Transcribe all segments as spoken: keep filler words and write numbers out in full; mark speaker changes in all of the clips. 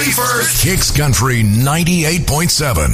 Speaker 1: ready first. Kicks Country ninety-eight point seven.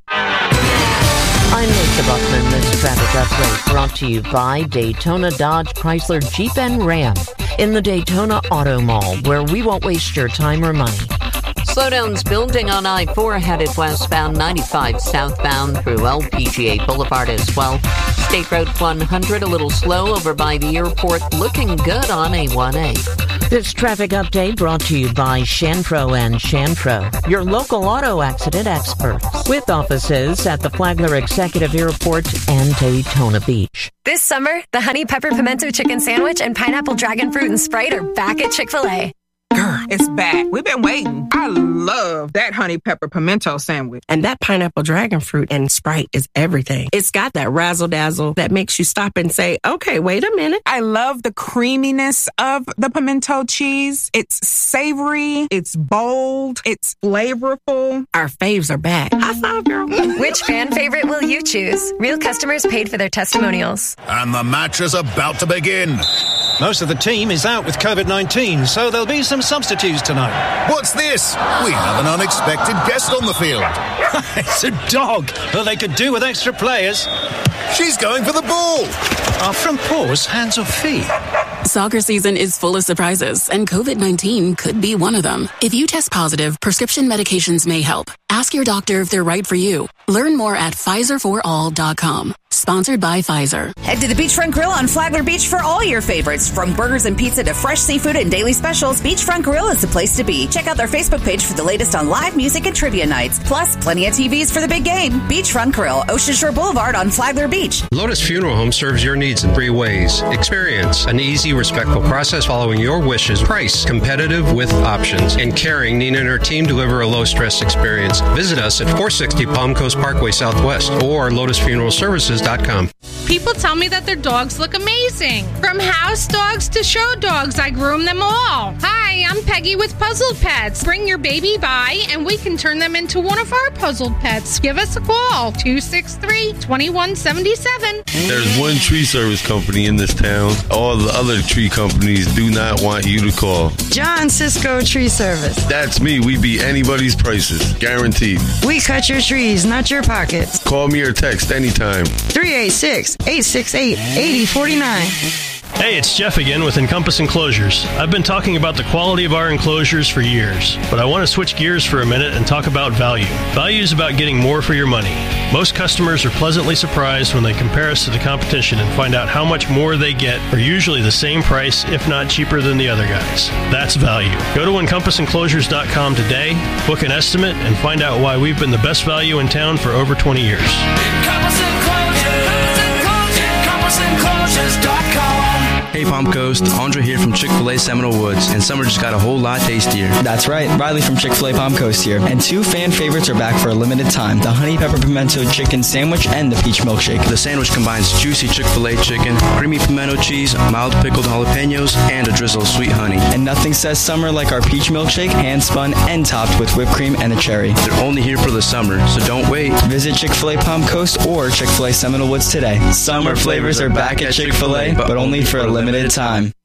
Speaker 2: I'm Lisa Buckman. This traffic update brought to you by Daytona Dodge Chrysler Jeep and Ram in the Daytona Auto Mall, where we won't waste your time or money. Slowdowns building on I four headed westbound, ninety-five southbound through L P G A Boulevard as well. State Road one hundred a little slow over by the airport, looking good on A one A. This traffic update brought to you by Shanpro and Shanpro, your local auto accident experts, with offices at the Flagler Executive Airport and Daytona Beach.
Speaker 3: This summer, the Honey Pepper Pimento Chicken Sandwich and Pineapple Dragon Fruit and Sprite are back at Chick-fil-A.
Speaker 4: Girl, it's back. We've been waiting. I love that honey pepper pimento sandwich.
Speaker 5: And that pineapple dragon fruit and Sprite is everything. It's got that razzle dazzle that makes you stop and say, okay, wait a minute.
Speaker 4: I love the creaminess of the pimento cheese. It's savory. It's bold. It's flavorful.
Speaker 5: Our faves are back. High five, girl.
Speaker 3: Which fan favorite will you choose? Real customers paid for their testimonials.
Speaker 1: And the match is about to begin.
Speaker 6: Most of the team is out with covid nineteen, so there'll be some substitutes tonight.
Speaker 1: What's this? We have an unexpected guest on the field.
Speaker 6: It's a dog. Well, they could do with extra players.
Speaker 1: She's going for the ball.
Speaker 6: Are front paws hands or feet?
Speaker 7: Soccer season is full of surprises, and covid nineteen could be one of them. If you test positive, prescription medications may help. Ask your doctor if they're right for you. Learn more at Pfizer for all dot com. Sponsored by Pfizer.
Speaker 8: Head to the Beachfront Grill on Flagler Beach for all your favorites. From burgers and pizza to fresh seafood and daily specials, Beachfront Grill is the place to be. Check out their Facebook page for the latest on live music and trivia nights. Plus, plenty of T Vs for the big game. Beachfront Grill, Ocean Shore Boulevard on Flagler Beach.
Speaker 9: Lotus Funeral Home serves your needs in three ways. Experience an easy, respectful process following your wishes. Price competitive with options. And caring, Nina and her team deliver a low-stress experience. Visit us at four sixty Palm Coast Parkway Southwest or lotus funeral services dot com.
Speaker 10: People tell me that their dogs look amazing. From house dogs to show dogs, I groom them all. Hi, I'm Peggy with Puzzled Pets. Bring your baby by and we can turn them into one of our puzzled pets. Give us a call, two six three, two one seven seven.
Speaker 11: There's one tree service company in this town. All the other tree companies do not want you to call.
Speaker 12: John Cisco Tree Service.
Speaker 11: That's me. We beat anybody's prices. Guaranteed.
Speaker 12: We cut your trees, not your pockets.
Speaker 11: Call me or text anytime.
Speaker 12: three eight six, eight six eight, eight zero four nine.
Speaker 13: Hey, it's Jeff again with Encompass Enclosures. I've been talking about the quality of our enclosures for years, but I want to switch gears for a minute and talk about value. Value is about getting more for your money. Most customers are pleasantly surprised when they compare us to the competition and find out how much more they get for usually the same price, if not cheaper than the other guys. That's value. Go to encompass enclosures dot com today, book an estimate, and find out why we've been the best value in town for over twenty years.
Speaker 14: Encompass Enclosures, encompass enclosures dot com.
Speaker 15: Hey Palm Coast, Andre here from Chick-fil-A Seminole Woods, and summer just got a whole lot tastier.
Speaker 16: That's right, Riley from Chick-fil-A Palm Coast here, and two fan favorites are back for a limited time, the Honey Pepper Pimento Chicken Sandwich and the Peach Milkshake.
Speaker 15: The sandwich combines juicy Chick-fil-A chicken, creamy pimento cheese, mild pickled jalapenos, and a drizzle of sweet honey.
Speaker 16: And nothing says summer like our Peach Milkshake, hand-spun and topped with whipped cream and a cherry.
Speaker 15: They're only here for the summer, so don't wait.
Speaker 16: Visit Chick-fil-A Palm Coast or Chick-fil-A Seminole Woods today. Summer flavors are back at Chick-fil-A, but only for a limited time.